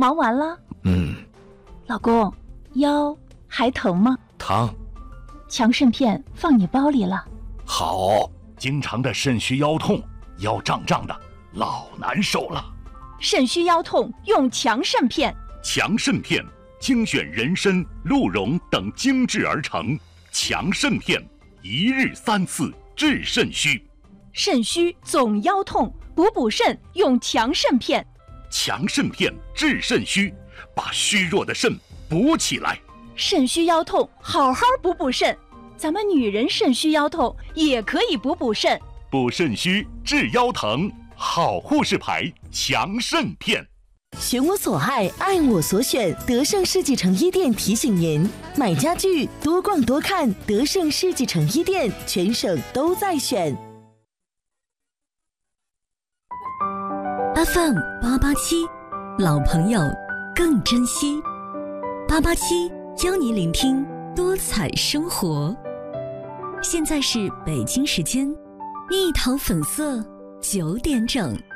忙完了？老公，腰还疼吗？ 疼。 强肾片放你包里了。 好，经常的肾虚腰痛，腰胀胀的，老难受了。 肾虚腰痛用强肾片。 强肾片精选人参、鹿茸等精制而成，强肾片一日3次治肾虚。 肾虚总腰痛，补肾用强肾片。 强肾片治肾虚，把虚弱的肾补起来。 肾虚腰痛好好补肾，咱们女人肾虚腰痛也可以补肾。 补肾虚治腰疼，好护士牌强肾片。 选我所爱，爱我所选。德胜世纪城一店提醒您：买家具多逛多看，德胜世纪城一店全省都在选。 FM 887，老朋友更珍惜。887邀你聆听多彩生活。现在是北京时间1堂粉色9点整。